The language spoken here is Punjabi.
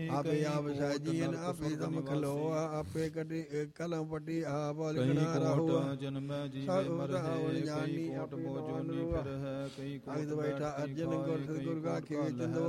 ਆਪੇ ਆਪ ਸਾਜੀਨ ਆਪੇ ਦਮ ਖਲੋਆ ਆਪੇ ਕਟੀ ਕਲਮ ਪੱਟੀ ਆਪ ਲਿਖਣਾ ਰਹੂਆ ਜਨਮੈ ਜੀਵੈ ਸਭ ਮਰਹਿ ਜਾਨੀ ਕਈ ਕੋਟ ਆਪੇ ਮੋਜੋਨੀ ਰੂਆ ਫਿਰ ਹੈ ਕਈ ਕੋਟ ਅਗਦ ਬੈਠਾ ਅਰਜਨ ਗੁਰ ਕਾ ਖੇਤ